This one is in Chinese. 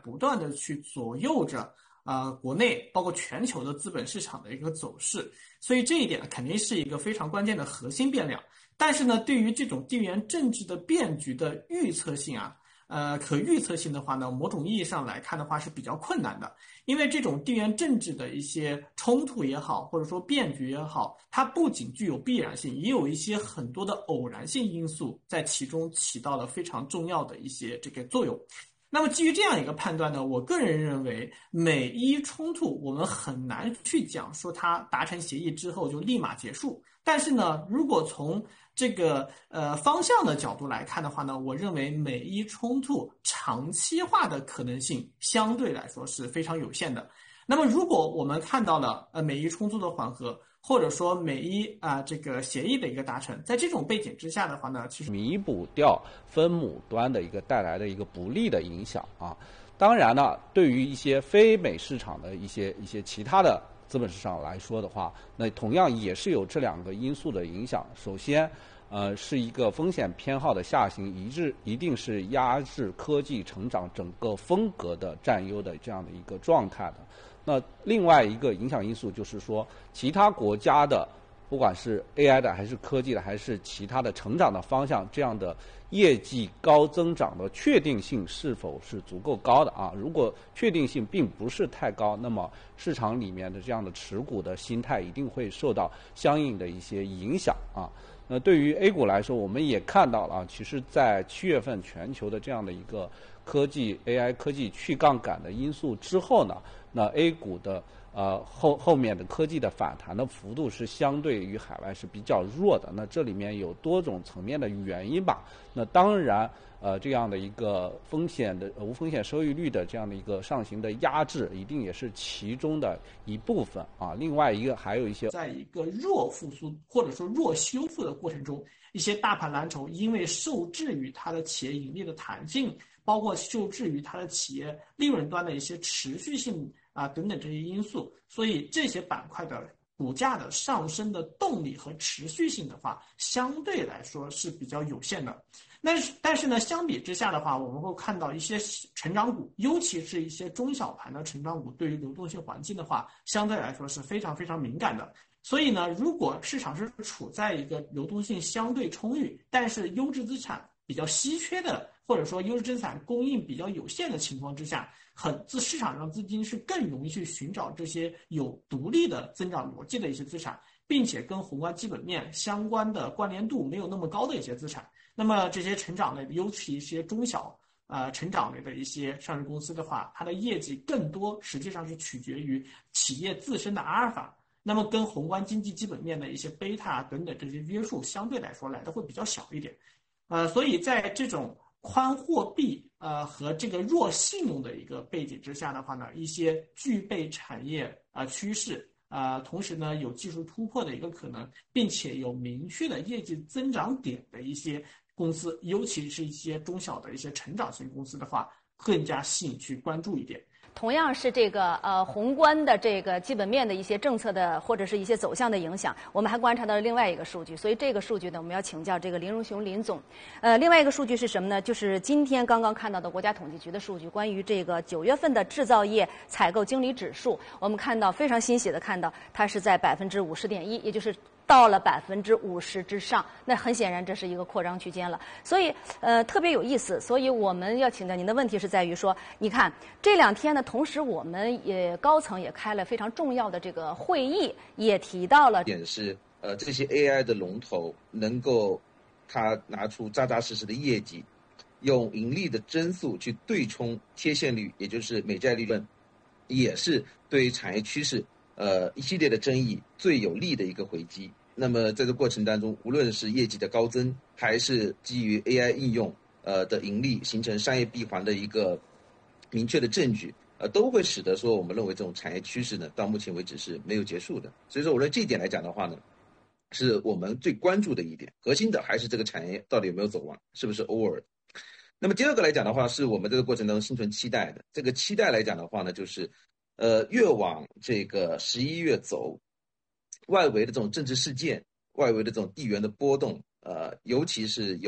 不断的去左右着国内包括全球的资本市场的一个走势，所以这一点肯定是一个非常关键的核心变量。但是呢，对于这种地缘政治的变局的预测性可预测性的话呢，某种意义上来看的话是比较困难的，因为这种地缘政治的一些冲突也好，或者说变局也好，它不仅具有必然性，也有一些很多的偶然性因素在其中起到了非常重要的一些这个作用。那么基于这样一个判断呢，我个人认为美伊冲突我们很难去讲说它达成协议之后就立马结束。但是呢，如果从这个方向的角度来看的话呢，我认为美伊冲突长期化的可能性相对来说是非常有限的。那么如果我们看到了美伊冲突的缓和，或者说美伊这个协议的一个达成，在这种背景之下的话呢，其实弥补掉分母端的一个带来的一个不利的影响啊。当然呢，对于一些非美市场的一些其他的资本市场来说的话，那同样也是有这两个因素的影响。首先，是一个风险偏好的下行，一定是压制科技成长整个风格的占优的这样的一个状态的。那另外一个影响因素就是说，其他国家的不管是 AI 的还是科技的还是其他的成长的方向，这样的业绩高增长的确定性是否是足够高的啊？如果确定性并不是太高，那么市场里面的这样的持股的心态一定会受到相应的一些影响啊。那对于 A 股来说，我们也看到了啊，其实在7月份全球的这样的一个AI 科技去杠杆的因素之后呢，那 A 股的后面的科技的反弹的幅度是相对于海外是比较弱的。那这里面有多种层面的原因吧。那当然这样的一个无风险收益率的这样的一个上行的压制，一定也是其中的一部分啊。另外一个还有一些在一个弱复苏或者说弱修复的过程中，一些大盘蓝筹因为受制于它的企业盈利的弹性，包括受制于它的企业利润端的一些持续性等等这些因素，所以这些板块的股价的上升的动力和持续性的话，相对来说是比较有限的。但是呢，相比之下的话，我们会看到一些成长股，尤其是一些中小盘的成长股，对于流动性环境的话，相对来说是非常非常敏感的。所以呢，如果市场是处在一个流动性相对充裕，但是优质资产比较稀缺的，或者说优质资产供应比较有限的情况之下，市场上资金是更容易去寻找这些有独立的增长逻辑的一些资产，并且跟宏观基本面相关的关联度没有那么高的一些资产。那么这些成长类的，尤其一些中小成长类的一些上市公司的话，它的业绩更多实际上是取决于企业自身的阿尔法。那么跟宏观经济基本面的一些贝塔等等这些约束相对来说来的会比较小一点。所以在这种宽货币和这个弱信用的一个背景之下的话呢，一些具备产业趋势同时呢有技术突破的一个可能，并且有明确的业绩增长点的一些公司，尤其是一些中小的一些成长型公司的话，更加吸引去关注一点。 同样是这个宏观的这个基本面的一些政策的或者是一些走向的影响，我们还观察到了另外一个数据，所以这个数据呢，我们要请教这个林荣雄林总。另外一个数据是什么呢？就是今天刚刚看到的国家统计局的数据，关于这个9月份的制造业采购经理指数，我们看到非常欣喜的看到它是在50.1%，也就是到了50%之上，那很显然这是一个扩张区间了，所以特别有意思。所以我们要请教您的问题是在于说，你看这2天呢，同时我们也高层也开了非常重要的这个会议，也提到了点是这些 AI 的龙头能够他拿出扎扎实实的业绩，用盈利的增速去对冲贴现率，也就是美债利润，也是对产业趋势一系列的争议最有利的一个回击。那么在这过程当中，无论是业绩的高增，还是基于 AI 应用的盈利形成商业闭环的一个明确的证据，都会使得说我们认为这种产业趋势呢，到目前为止是没有结束的。所以说，我认为这一点来讲的话呢，是我们最关注的一点，核心的还是这个产业到底有没有走完，是不是 over。那么第二个来讲的话，是我们这个过程当中心存期待的。这个期待来讲的话呢，就是越往这个11月走，外围的这种政治事件，外围的这种地缘的波动，尤其是有